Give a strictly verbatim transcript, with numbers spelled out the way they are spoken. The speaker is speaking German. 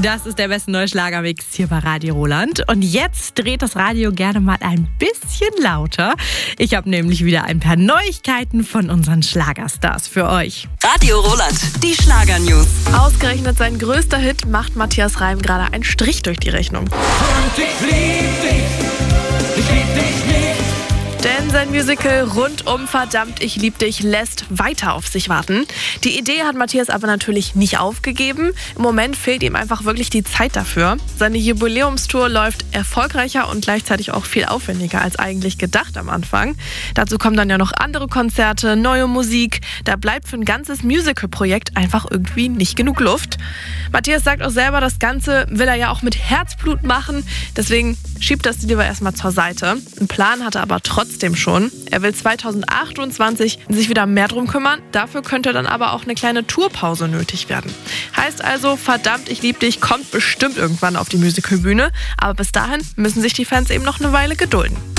Das ist der beste neue Schlagermix hier bei Radio Roland. Und jetzt dreht das Radio gerne mal ein bisschen lauter. Ich habe nämlich wieder ein paar Neuigkeiten von unseren Schlagerstars für euch. Radio Roland, die Schlagernews. Ausgerechnet sein größter Hit macht Matthias Reim gerade einen Strich durch die Rechnung. Und ich lieb dich, ich lieb dich nicht. Denn sein Musical Rundum Verdammt, ich lieb dich lässt weiter auf sich warten. Die Idee hat Matthias aber natürlich nicht aufgegeben. Im Moment fehlt ihm einfach wirklich die Zeit dafür. Seine Jubiläumstour läuft erfolgreicher und gleichzeitig auch viel aufwendiger als eigentlich gedacht am Anfang. Dazu kommen dann ja noch andere Konzerte, neue Musik. Da bleibt für ein ganzes Musical-Projekt einfach irgendwie nicht genug Luft. Matthias sagt auch selber, das Ganze will er ja auch mit Herzblut machen. Deswegen schiebt das lieber erstmal zur Seite. Einen Plan hat er aber trotzdem schon. Er will zweitausendachtundzwanzig sich wieder mehr drum kümmern. Dafür könnte dann aber auch eine kleine Tourpause nötig werden. Heißt also, Verdammt, ich lieb dich kommt bestimmt irgendwann auf die Musicalbühne. Aber bis dahin müssen sich die Fans eben noch eine Weile gedulden.